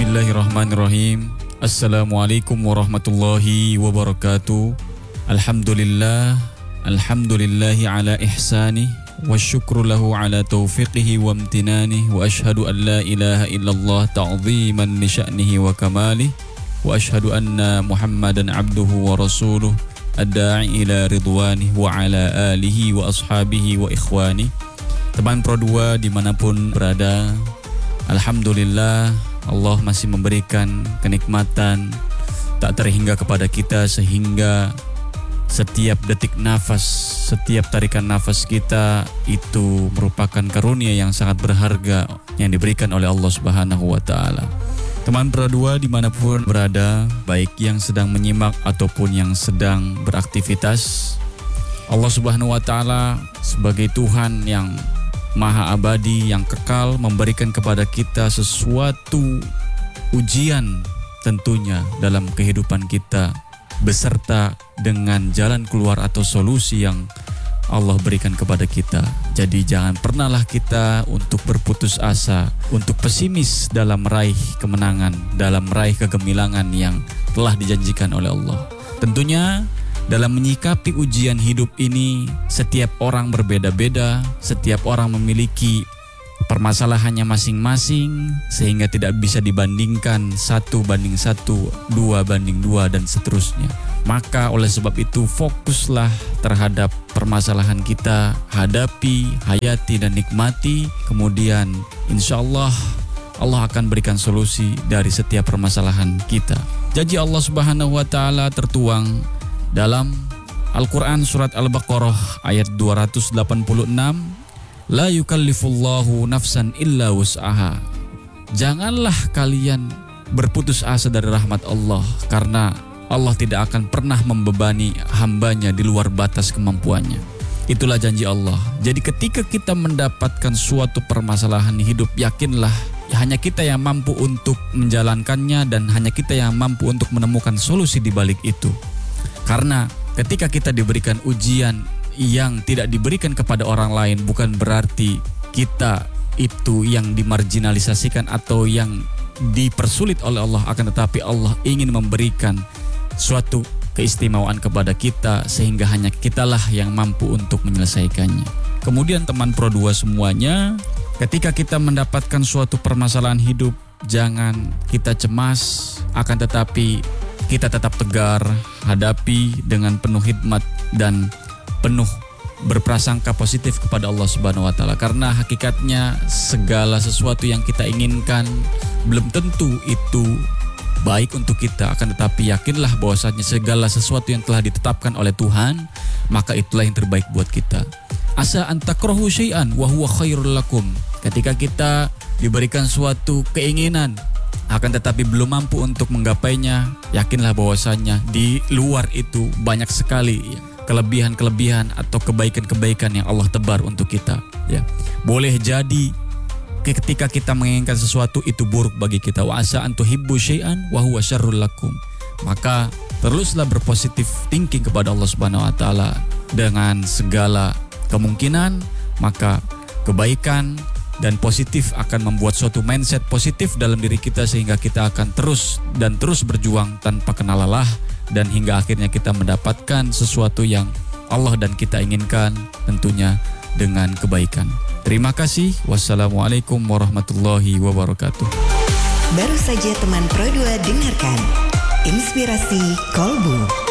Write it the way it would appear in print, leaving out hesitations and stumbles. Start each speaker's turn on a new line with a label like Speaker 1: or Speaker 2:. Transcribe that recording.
Speaker 1: Bismillahirrahmanirrahim. Assalamualaikum warahmatullahi wabarakatuh. Alhamdulillahi ala ihsanih wa syukru lahu ala taufiqihi wa amtinanih wa ashhadu an la ilaha illallah ta'ziman li sya'nihi wa kamalih wa ashhadu anna Muhammadan abduhu wa rasuluh ad-da'i ila ridwanih wa ala alihi wa ashabihi wa ikhwanih. Teman Pro 2 dimanapun berada, alhamdulillah Allah masih memberikan kenikmatan tak terhingga kepada kita, sehingga setiap detik nafas, setiap tarikan nafas kita itu merupakan karunia yang sangat berharga yang diberikan oleh Allah Subhanahu wa Ta'ala. Teman Pro 2 dimanapun berada, baik yang sedang menyimak ataupun yang sedang beraktivitas, Allah Subhanahu wa Ta'ala sebagai Tuhan yang Maha Abadi, yang kekal, memberikan kepada kita sesuatu ujian tentunya dalam kehidupan kita, beserta dengan jalan keluar atau solusi yang Allah berikan kepada kita. Jadi jangan pernahlah kita untuk berputus asa, untuk pesimis dalam meraih kemenangan, dalam meraih kegemilangan yang telah dijanjikan oleh Allah. Tentunya dalam menyikapi ujian hidup ini, setiap orang berbeda-beda, setiap orang memiliki permasalahannya masing-masing, sehingga tidak bisa dibandingkan 1 banding 1, 2 banding 2, dan seterusnya. Maka oleh sebab itu, fokuslah terhadap permasalahan kita, hadapi, hayati, dan nikmati. Kemudian insya Allah akan berikan solusi dari setiap permasalahan kita. Janji Allah Subhanahu wa Ta'ala tertuang dalam Al-Quran surat Al-Baqarah ayat 286, La yukallifullahu nafsan illa wus'aha. Janganlah kalian berputus asa dari rahmat Allah, karena Allah tidak akan pernah membebani hambanya di luar batas kemampuannya. Itulah janji Allah. Jadi ketika kita mendapatkan suatu permasalahan hidup, yakinlah hanya kita yang mampu untuk menjalankannya, dan hanya kita yang mampu untuk menemukan solusi di balik itu. Karena ketika kita diberikan ujian yang tidak diberikan kepada orang lain, bukan berarti kita itu yang dimarginalisasikan atau yang dipersulit oleh Allah, akan tetapi Allah ingin memberikan suatu keistimewaan kepada kita, sehingga hanya kitalah yang mampu untuk menyelesaikannya. Kemudian teman Pro 2 semuanya, ketika kita mendapatkan suatu permasalahan hidup, jangan kita cemas, akan tetapi kita tetap tegar, hadapi dengan penuh hikmat dan penuh berprasangka positif kepada Allah Subhanahu wa Ta'ala. Karena hakikatnya segala sesuatu yang kita inginkan belum tentu itu baik untuk kita, akan tetapi yakinlah bahwasanya segala sesuatu yang telah ditetapkan oleh Tuhan, maka itulah yang terbaik buat kita. Asa an takrahu syai'an wa huwa khairul lakum. Ketika kita diberikan suatu keinginan, akan tetapi belum mampu untuk menggapainya, yakinlah bahwasanya di luar itu banyak sekali kelebihan-kelebihan atau kebaikan-kebaikan yang Allah tebar untuk kita. Ya, boleh jadi ketika kita menginginkan sesuatu itu buruk bagi kita. Wa asa an tuhibbu syai'an wa huwa syarrul lakum. Maka teruslah berpositif thinking kepada Allah Subhanahu wa Ta'ala dengan segala kemungkinan, maka kebaikan dan positif akan membuat suatu mindset positif dalam diri kita, sehingga kita akan terus berjuang tanpa kenal lelah, dan hingga akhirnya kita mendapatkan sesuatu yang Allah dan kita inginkan, tentunya dengan kebaikan. Terima kasih. Wassalamualaikum warahmatullahi wabarakatuh.
Speaker 2: Baru saja teman Pro 2 dengarkan Inspirasi Kolbu.